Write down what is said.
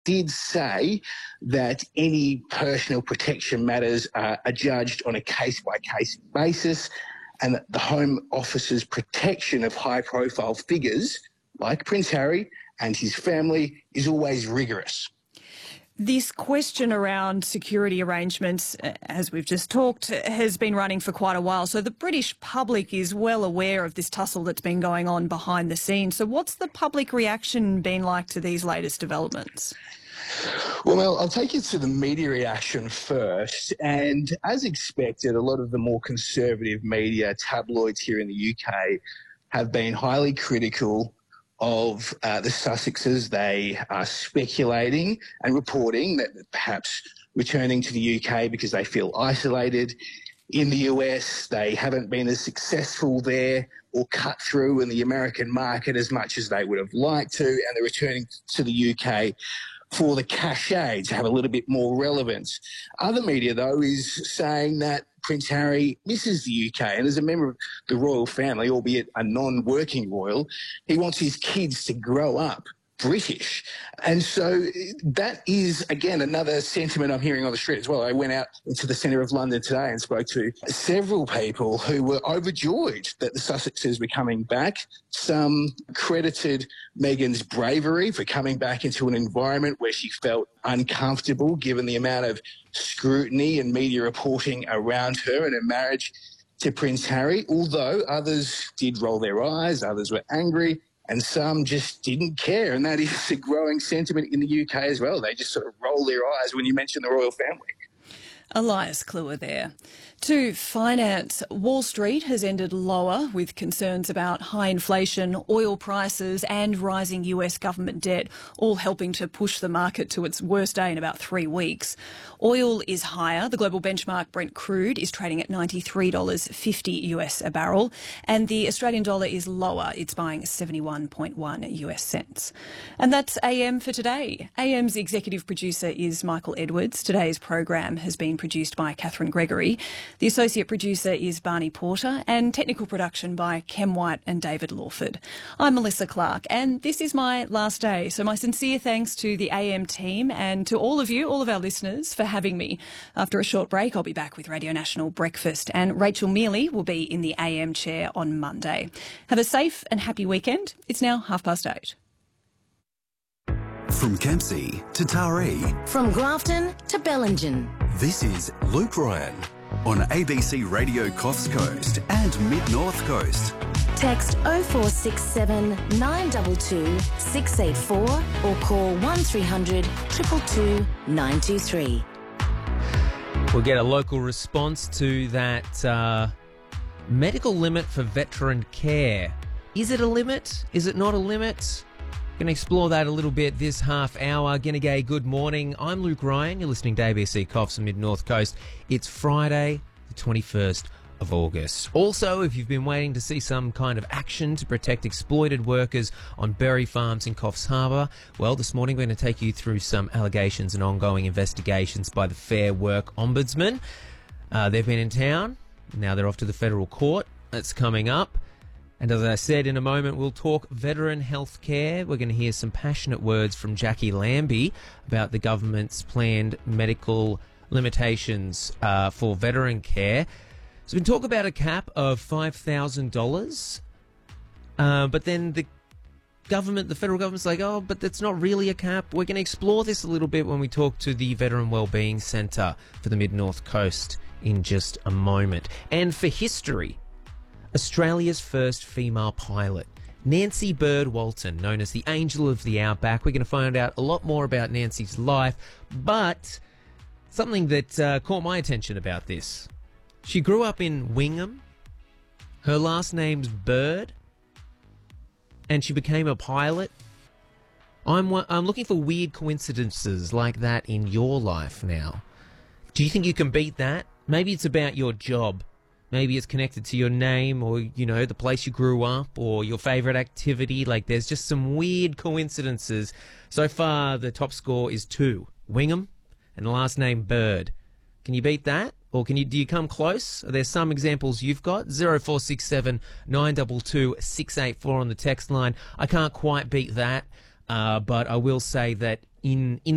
did say that any personal protection matters are judged on a case-by-case basis, and that the Home Office's protection of high-profile figures like Prince Harry and his family is always rigorous. This question around security arrangements, as we've just talked, has been running for quite a while. So the British public is well aware of this tussle that's been going on behind the scenes. So what's the public reaction been like to these latest developments? Well, Mel, I'll take you to the media reaction first. And as expected, a lot of the more conservative media, tabloids here in the UK, have been highly critical of the Sussexes. They are speculating and reporting that perhaps returning to the UK because they feel isolated in the US, they haven't been as successful there or cut through in the American market as much as they would have liked to, and they're returning to the UK for the cachet, to have a little bit more relevance. Other media, though, is saying that Prince Harry misses the UK, and as a member of the royal family, albeit a non-working royal, he wants his kids to grow up British. And so that is, again, another sentiment I'm hearing on the street as well. I went out into the centre of London today and spoke to several people who were overjoyed that the Sussexes were coming back. Some credited Meghan's bravery for coming back into an environment where she felt uncomfortable given the amount of scrutiny and media reporting around her and her marriage to Prince Harry, although others did roll their eyes, others were angry, and some just didn't care. And that is a growing sentiment in the UK as well. They just sort of roll their eyes when you mention the royal family. Elias Kluwer there. To finance, Wall Street has ended lower with concerns about high inflation, oil prices and rising US government debt, all helping to push the market to its worst day in about 3 weeks. Oil is higher. The global benchmark Brent crude is trading at $93.50 US a barrel, and the Australian dollar is lower. It's buying 71.1 US cents. And that's AM for today. AM's executive producer is Michael Edwards. Today's program has been produced by Catherine Gregory. The associate producer is Barney Porter, and technical production by Kem White and David Lawford. I'm Melissa Clark, and this is my last day. So my sincere thanks to the AM team and to all of you, all of our listeners, for having me. After a short break, I'll be back with Radio National Breakfast, and Rachel Mealy will be in the AM chair on Monday. Have a safe and happy weekend. It's now 8:30. From Kempsey to Taree. From Grafton to Bellingen. This is Luke Ryan on ABC Radio Coffs Coast and Mid-North Coast. Text 0467 922 684 or call 1300 222 923. We'll get a local response to that medical limit for veteran care. Is it a limit? Is it not a limit? Going to explore that a little bit this half hour. G'day, good morning. I'm Luke Ryan. You're listening to ABC Coffs and Mid-North Coast. It's Friday, the 21st of August. Also, if you've been waiting to see some kind of action to protect exploited workers on berry farms in Coffs Harbour, well, this morning we're going to take you through some allegations and ongoing investigations by the Fair Work Ombudsman. They've been in town. Now they're off to the federal court. That's coming up. And as I said, in a moment, we'll talk veteran health care. We're going to hear some passionate words from Jackie Lambie about the government's planned medical limitations for veteran care. So we can talk about a cap of $5,000, but then the federal government's like, oh, but that's not really a cap. We're going to explore this a little bit when we talk to the Veteran Wellbeing Centre for the Mid-North Coast in just a moment. And for history, Australia's first female pilot, Nancy Bird Walton, known as the Angel of the Outback. We're going to find out a lot more about Nancy's life, but something that caught my attention about this. She grew up in Wingham. Her last name's Bird, and she became a pilot. I'm looking for weird coincidences like that in your life now. Do you think you can beat that? Maybe it's about your job. Maybe it's connected to your name or, you know, the place you grew up or your favourite activity. Like, there's just some weird coincidences. So far, the top score is 2. Wingham and the last name Bird. Can you beat that? Or do you come close? Are there some examples you've got? 0467 922 684 on the text line. I can't quite beat that, but I will say that in